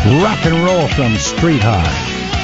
Rock and roll from Street High.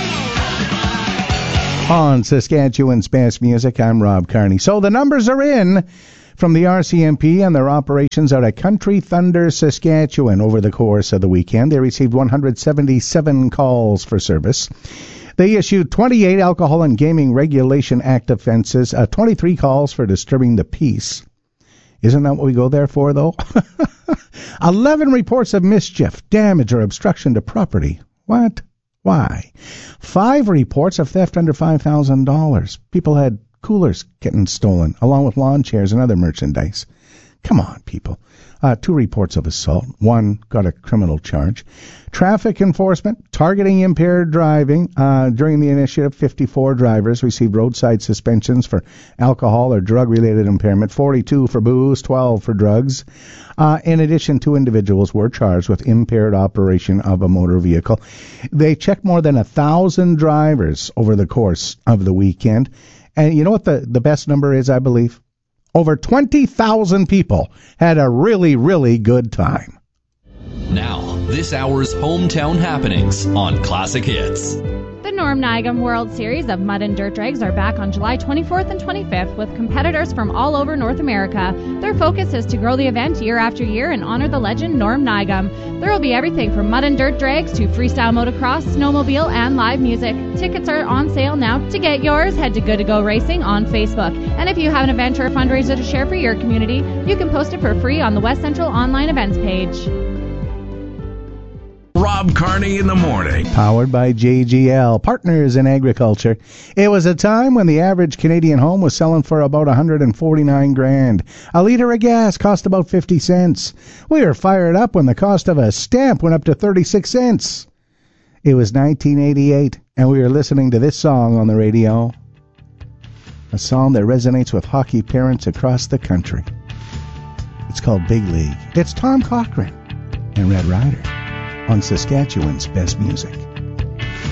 On Saskatchewan's Best Music, I'm Rob Carney. So the numbers are in from the RCMP and their operations out at Country Thunder, Saskatchewan over the course of the weekend. They received 177 calls for service. They issued 28 Alcohol and Gaming Regulation Act offenses, 23 calls for disturbing the peace. Isn't that what we go there for, though? 11 reports of mischief, damage, or obstruction to property. What? Why? 5 reports of theft under $5,000. People had coolers getting stolen, along with lawn chairs and other merchandise. Come on, people. 2 reports of assault. 1 got a criminal charge. Traffic enforcement, targeting impaired driving. During the initiative, 54 drivers received roadside suspensions for alcohol or drug-related impairment, 42 for booze, 12 for drugs. In addition, 2 individuals were charged with impaired operation of a motor vehicle. They checked more than 1,000 drivers over the course of the weekend. And you know what the best number is, I believe? Over 20,000 people had a really, really good time. Now, this hour's hometown happenings on Classic Hits. The Norm Nigam World Series of Mud and Dirt Drags are back on July 24th and 25th with competitors from all over North America. Their focus is to grow the event year after year and honor the legend Norm Nigam. There will be everything from mud and dirt drags to freestyle motocross, snowmobile, and live music. Tickets are on sale now. To get yours, head to Good to Go Racing on Facebook. And if you have an event or a fundraiser to share for your community, you can post it for free on the West Central Online Events page. Rob Carney in the morning. Powered by JGL, Partners in Agriculture. It was a time when the average Canadian home was selling for about $149,000. A liter of gas cost about 50 cents. We were fired up when the cost of a stamp went up to 36 cents. It was 1988, and we were listening to this song on the radio. A song that resonates with hockey parents across the country. It's called Big League. It's Tom Cochrane and Red Ryder on Saskatchewan's Best Music.